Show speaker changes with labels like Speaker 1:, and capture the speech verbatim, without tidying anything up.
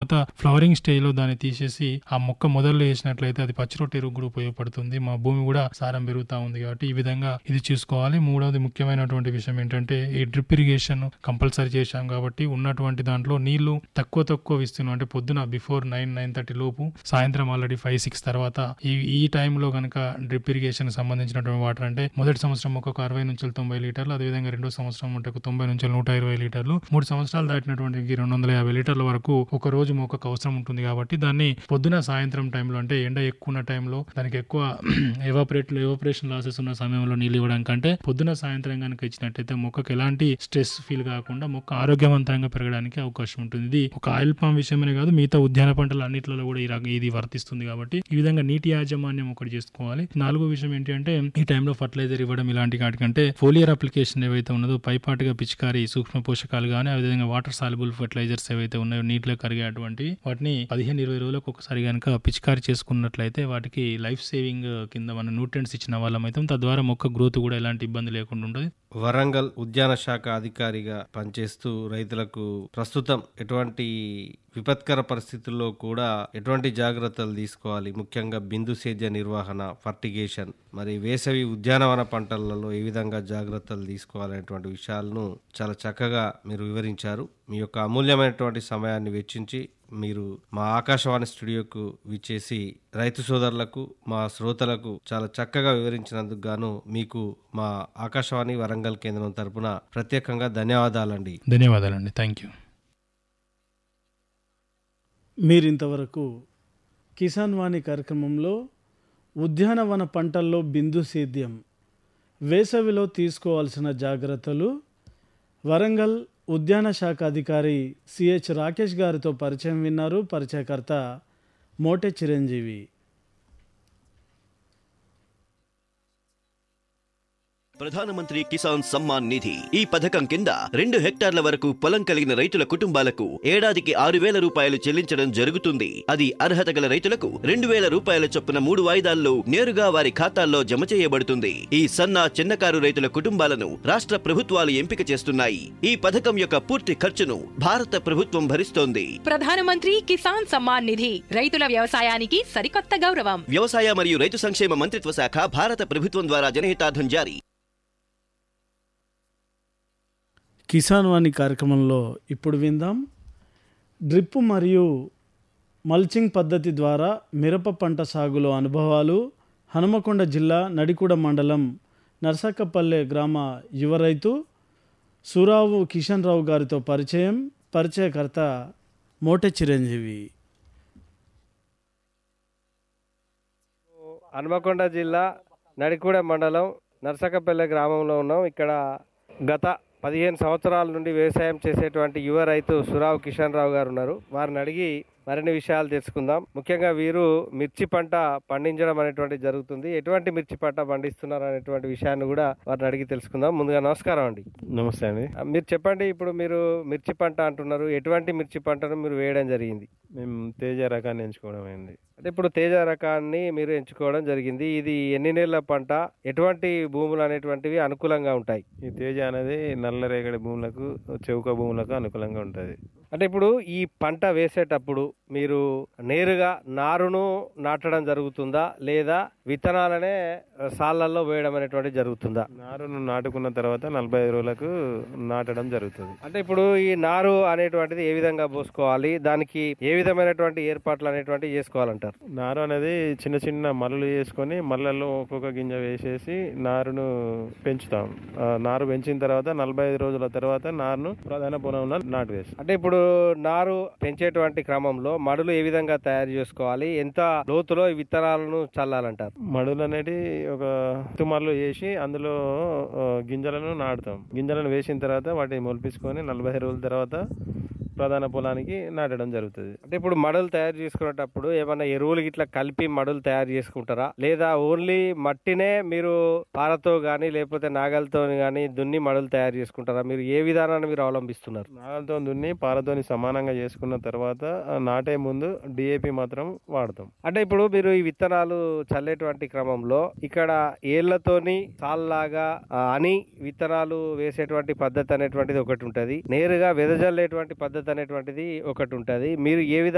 Speaker 1: Flowering stage లో దాన్ని తీసేసి ఆ మొక్క మొదలు వేసినట్లయితే అది పచ్చి రొట్టె ఎరువు కూడా ఉపయోగపడుతుంది. మా భూమి కూడా సారం పెరుగుతా ఉంది కాబట్టి ఈ విధంగా ఇది చూసుకోవాలి. మూడవది ముఖ్యమైనటువంటి విషయం ఏంటంటే ఈ డ్రిప్ ఇరిగేషన్ కంపల్సరీ చేశాం కాబట్టి ఉన్నటువంటి దాంట్లో నీళ్లు తక్కువ తక్కువ ఇస్తున్నాం. అంటే పొద్దున బిఫోర్ నైన్ నైన్ థర్టీ లోపు, సాయంత్రం ఆల్రెడీ ఫైవ్ సిక్స్ తర్వాత ఈ ఈ టైంలో కనుక డ్రిప్ ఇరిగేషన్ సంబంధించినటువంటి వాటర్ అంటే మొదటి సంవత్సరం ఒక అరవై నుంచి తొంభై లీటర్లు, అదేవిధంగా రెండో సంవత్సరం అంటే తొంభై నుంచి నూట ఇరవై లీటర్లు, మూడు సంవత్సరాలు దాటినటువంటి రెండు వందల యాభై లీటర్ల వరకు ఒక రోజు మొక్కకు అవసరం ఉంటుంది. కాబట్టి దాన్ని పొద్దున సాయంత్రం టైంలో అంటే ఎండ ఎక్కువ ఉన్న టైంలో దానికి ఎక్కువ ఎవాపరేట్ ఎవాపరేషన్ లాసెస్ ఉన్న సమయంలో నీళ్ళు ఇవ్వడం కంటే పొద్దున సాయంత్రం కనుక ఇచ్చినట్టయితే మొక్కకు ఎలాంటి స్ట్రెస్ ఫీల్ కాకుండా మొక్క ఆరోగ్యవంతంగా పెరగడానికి అవకాశం ఉంటుంది. ఇది ఒక ఆయిల్ పామ్ విషయమే కాదు, మిగతా ఉద్యాన పంటలు అన్నింటిలో కూడా ఇది వర్తిస్తుంది. కాబట్టి ఈ విధంగా నీటి యాజమాన్యం ఒకటి చేసుకోవాలి. నాలుగో విషయం ఏంటి అంటే ఈ టైంలో ఫర్టిలైజర్ ఇవ్వడం ఇలాంటి వాటికంటే ఫోలియర్ అప్లికేషన్ ఏవైతే ఉన్నదో పైపాటుగా పిచికారి సూక్ష్మ పోషకాలు కానీ అదేవిధంగా వాటర్ సాల్యుబుల్ ఫర్టిలైజర్స్ ఏవైతే ఉన్నాయో నీటిలో కరిగేటువంటి వాటిని పదిహేను ఇరవై రోజులకు ఒకసారి కనుక పిచికారి చేసుకున్నట్లయితే వాటికి లైఫ్ సేవింగ్ కింద మన న్యూట్రియంట్స్ ఇచ్చిన వాళ్ళం అయితే తద్వారా మొక్క గ్రోత్ కూడా ఎలాంటి ఇబ్బంది లేకుండా ఉంటుంది.
Speaker 2: వరంగల్ ఉద్యాన శాఖ అధికారిగా పనిచేస్తూ రైతులకు ప్రస్తుతం ఎటువంటి విపత్కర పరిస్థితుల్లో కూడా ఎటువంటి జాగ్రత్తలు తీసుకోవాలి, ముఖ్యంగా బిందు సేద్య నిర్వహణ, ఫర్టిగేషన్, మరి వేసవి ఉద్యానవన పంటలలో ఏ విధంగా జాగ్రత్తలు తీసుకోవాలనేటువంటి విషయాలను చాలా చక్కగా మీరు వివరించారు. మీ యొక్క అమూల్యమైనటువంటి సమయాన్ని వెచ్చించి మీరు మా ఆకాశవాణి స్టూడియోకు విచ్చేసి రైతు సోదరులకు మా శ్రోతలకు చాలా చక్కగా వివరించినందుకు గాను మీకు మా ఆకాశవాణి వరంగల్ కేంద్రం తరపున ప్రత్యేకంగా ధన్యవాదాలండి.
Speaker 1: ధన్యవాదాలండి. Thank you.
Speaker 3: మీరింతవరకు కిసాన్ వాణి కార్యక్రమంలో ఉద్యానవన పంటల్లో బిందు సేద్యం, వేసవిలో తీసుకోవాల్సిన జాగ్రత్తలు, వరంగల్ ఉద్యాన శాఖ అధికారి సిహెచ్ రాకేష్ గారితో పరిచయం విన్నారు. పరిచయకర్త మోటె చిరంజీవి.
Speaker 4: ప్రధానమంత్రి కిసాన్ సమ్మాన్ నిధి ఈ పథకం కింద రెండు హెక్టార్ల వరకు పొలం కలిగిన రైతుల కుటుంబాలకు ఏడాదికి ఆరు వేల రూపాయలు చెల్లించడం జరుగుతుంది. అది అర్హత గల రైతులకు రెండు వేల రూపాయల చొప్పున మూడు వాయిదాల్లో నేరుగా వారి ఖాతాల్లో జమ చేయబడుతుంది. ఈ సన్న చిన్నకారు రైతుల కుటుంబాలను రాష్ట్ర ప్రభుత్వాలు ఎంపిక చేస్తున్నాయి. ఈ పథకం యొక్క పూర్తి ఖర్చును భారత ప్రభుత్వం భరిస్తోంది.
Speaker 5: ప్రధానమంత్రి కిసాన్ సమ్మాన్ నిధి రైతుల వ్యవసాయానికి సరికొత్త గౌరవం.
Speaker 4: వ్యవసాయ మరియు రైతు సంక్షేమ మంత్రిత్వ శాఖ, భారత ప్రభుత్వం ద్వారా జనహితార్థం జారీ.
Speaker 3: కిసాన్ వాణి కార్యక్రమంలో ఇప్పుడు విందాం. డ్రిప్ మరియు మల్చింగ్ పద్ధతి ద్వారా మిరప పంట సాగులో అనుభవాలు. హనుమకొండ జిల్లా నడికూడ మండలం నర్సక్కపల్లె గ్రామ యువ రైతు సురావు కిషన్ రావు గారితో పరిచయం. పరిచయకర్త మోటె చిరంజీవి.
Speaker 2: హనుమకొండ జిల్లా నడికూడ మండలం నర్సక్కపల్లె గ్రామంలో ఉన్నాం. ఇక్కడ గత పదిహేను సంవత్సరాల నుండి వ్యవసాయం చేసేటువంటి యువ రైతు సురావు కిషన్ రావు గారు ఉన్నారు. వారిని అడిగి మరిన్ని విషయాలు తెలుసుకుందాం. ముఖ్యంగా వీరు మిర్చి పంట పండించడం అనేటువంటి జరుగుతుంది. ఎటువంటి మిర్చి పంట పండిస్తున్నారు అనేటువంటి విషయాన్ని కూడా వారిని అడిగి తెలుసుకుందాం. ముందుగా నమస్కారం అండి.
Speaker 6: నమస్తే అండి.
Speaker 2: మీరు చెప్పండి, ఇప్పుడు మీరు మిర్చి పంట అంటున్నారు, ఎటువంటి మిర్చి పంటను మీరు వేయడం జరిగింది?
Speaker 6: మేము తేజ రకాన్ని ఎంచుకోవడం అయింది.
Speaker 2: అంటే ఇప్పుడు తేజ రకాన్ని మీరు ఎంచుకోవడం జరిగింది. ఇది ఎన్ని నెలల పంట, ఎటువంటి భూములు అనేటువంటివి అనుకూలంగా ఉంటాయి?
Speaker 6: ఈ తేజ అనేది నల్లరేగడి భూములకు, చౌక భూములకు అనుకూలంగా ఉంటుంది.
Speaker 2: అంటే ఇప్పుడు ఈ పంట వేసేటప్పుడు మీరు నేరుగా నారును నాటడం జరుగుతుందా లేదా విత్తనాలనే సాళ్లలో వేయడం అనేటువంటి జరుగుతుందా?
Speaker 6: నారును నాటుకున్న తర్వాత నలభై ఐదు రోజులకు నాటడం జరుగుతుంది.
Speaker 2: అంటే ఇప్పుడు ఈ నారు అనేటువంటిది ఏ విధంగా పోసుకోవాలి, దానికి ఏ విధమైనటువంటి ఏర్పాట్లు అనేటువంటివి చేసుకోవాలంటారు?
Speaker 6: నారు అనేది చిన్న చిన్న మల్లలు వేసుకొని మల్లల్లో ఒక్కొక్క గింజ వేసేసి నారును పెంచుతాం. నారు పెంచిన తర్వాత నలభై ఐదు రోజుల తర్వాత నారును ప్రధాన పొలంలో నాటు వేస్తాం.
Speaker 2: అంటే ఇప్పుడు నారు పెంచేటువంటి క్రమంలో మడులు ఏ విధంగా తయారు చేసుకోవాలి, ఎంత లోతులో ఈ విత్తనాలను చల్లాలంటారు?
Speaker 6: మడులు అనేది ఒక తుమ్మర్లు వేసి అందులో గింజలను నాటుతాం. గింజలను వేసిన తర్వాత వాటిని మొలిపించుకొని నలభై రోజుల తర్వాత ప్రధాన పొలానికి నాటడం జరుగుతుంది.
Speaker 2: అంటే ఇప్పుడు మడులు తయారు చేసుకునేటప్పుడు ఏమైనా ఎరువులు ఇట్లా కలిపి మడులు తయారు చేసుకుంటారా, లేదా ఓన్లీ మట్టినే మీరు పారతో గానీ లేకపోతే నాగలతో గానీ దున్ని మడులు తయారు చేసుకుంటారా? మీరు ఏ విధానాన్ని మీరు అవలంబిస్తున్నారు?
Speaker 6: నాగలతో దున్ని పారతోని సమానంగా చేసుకున్న తర్వాత నాటే ముందు డిఏపి మాత్రం వాడతాం.
Speaker 2: అంటే ఇప్పుడు మీరు ఈ విత్తనాలు చల్లేటువంటి క్రమంలో ఇక్కడ ఏళ్లతోని సాల్లాగా అని విత్తనాలు వేసేటువంటి పద్ధతి అనేటువంటిది ఒకటి ఉంటది, నేరుగా వెదజల్లేటువంటి పద్ధతి అనేటువంటిది ఒకటి ఉంటది. మీరు ఏ విధంగా